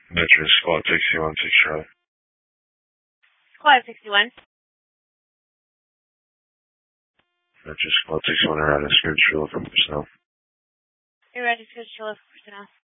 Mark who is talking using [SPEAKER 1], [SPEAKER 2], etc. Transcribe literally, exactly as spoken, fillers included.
[SPEAKER 1] Metro Squad sixty-one, six Charlie.
[SPEAKER 2] Squad sixty-one.
[SPEAKER 1] Metro Squad sixty-one, around the skirt, Sheila from personnel.
[SPEAKER 2] You're ready to go to Sheila for personnel.